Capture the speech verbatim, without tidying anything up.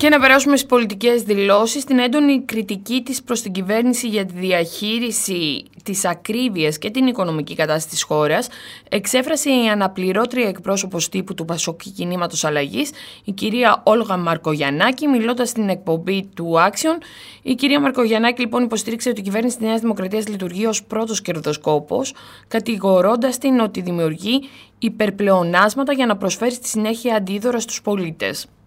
Και να περάσουμε στις πολιτικές δηλώσεις. Την έντονη κριτική της προς την κυβέρνηση για τη διαχείριση της ακρίβειας και την οικονομική κατάσταση της χώρας εξέφρασε η αναπληρώτρια εκπρόσωπος τύπου του Πασόκ Κινήματος Αλλαγής, η κυρία Όλγα Μαρκογιαννάκη, μιλώντας στην εκπομπή του Άξιον. Η κυρία Μαρκογιαννάκη λοιπόν υποστήριξε ότι η κυβέρνηση της Νέας Δημοκρατίας λειτουργεί ως πρώτος κερδοσκόπος, κατηγορώντας την ότι δημιουργεί υπερπλεονάσματα για να προσφέρει στη συνέχεια αντίδωρα στους πολίτες.